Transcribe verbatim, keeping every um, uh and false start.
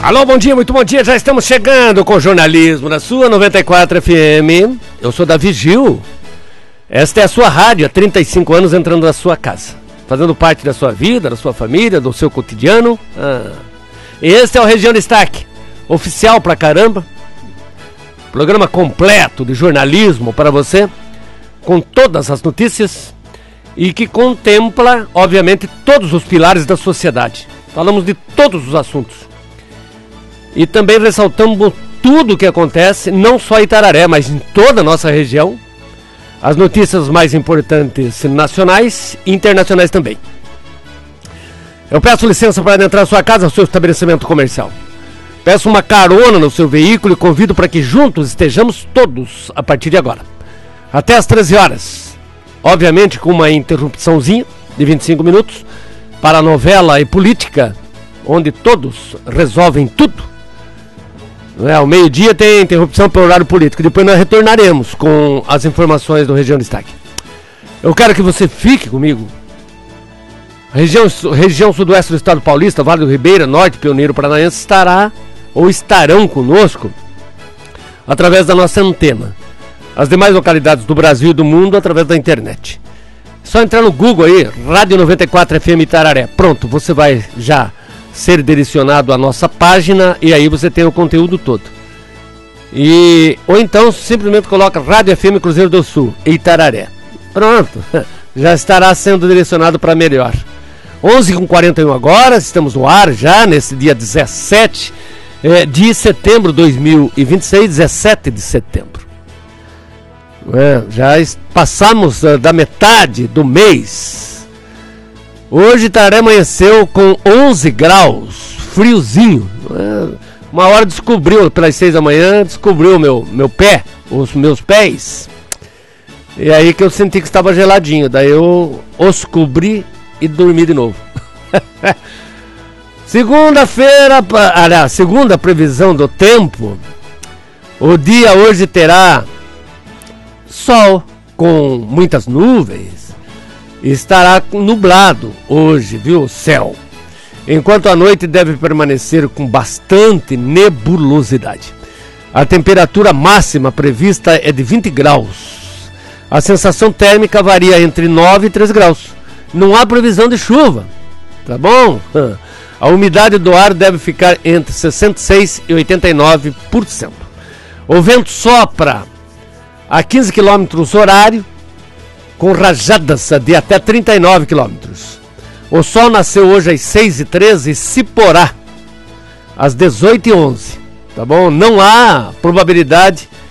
Alô, bom dia, muito bom dia, já estamos chegando com o jornalismo na sua noventa e quatro F M. Eu sou Davi Gil. Esta é a sua rádio há trinta e cinco anos entrando na sua casa, fazendo parte da sua vida, da sua família, do seu cotidiano. Ah. Este é o Região Destaque, oficial pra caramba. Programa completo de jornalismo para você, com todas as notícias e que contempla, obviamente, todos os pilares da sociedade. Falamos de todos os assuntos. E também ressaltamos tudo o que acontece, não só em Itararé, mas em toda a nossa região. As notícias mais importantes nacionais e internacionais também. Eu peço licença para adentrar a sua casa, ao seu estabelecimento comercial. Peço uma carona no seu veículo e convido para que juntos estejamos todos a partir de agora. Até às treze horas. Obviamente com uma interrupçãozinha de vinte e cinco minutos para a novela e política, onde todos resolvem tudo. É, ao meio-dia tem interrupção pelo horário político. Depois nós retornaremos com as informações do Região Destaque. Eu quero que você fique comigo. A região, região sudoeste do estado paulista, Vale do Ribeira, Norte, Pioneiro Paranaense estará ou estarão conosco através da nossa antena. As demais localidades do Brasil e do mundo através da internet. É só entrar no Google aí, Rádio noventa e quatro F M Itararé. Pronto, você vai já ser direcionado à nossa página e aí você tem o conteúdo todo. E, ou então simplesmente coloca Rádio F M Cruzeiro do Sul, Itararé. Pronto, já estará sendo direcionado para melhor. onze e quarenta e um agora, estamos no ar já nesse dia dezessete de setembro de dois mil e vinte e seis, dezessete de setembro. É, já passamos uh, da metade do mês. Hoje Itararé amanheceu com onze graus, friozinho. Uma hora descobriu, pelas seis da manhã, descobriu meu, meu pé, os meus pés. E aí que eu senti que estava geladinho. Daí eu os cobri e dormi de novo. Segunda-feira, aliás, segunda previsão do tempo. O dia hoje terá sol com muitas nuvens. Estará nublado hoje, viu, o céu. Enquanto a noite deve permanecer com bastante nebulosidade. A temperatura máxima prevista é de vinte graus. A sensação térmica varia entre nove e três graus. Não há previsão de chuva, tá bom? A umidade do ar deve ficar entre sessenta e seis e oitenta e nove por cento. O vento sopra a quinze quilômetros horário, com rajadas de até trinta e nove quilômetros. O sol nasceu hoje às seis e treze e se porá às dezoito e onze. Tá bom? Não há probabilidade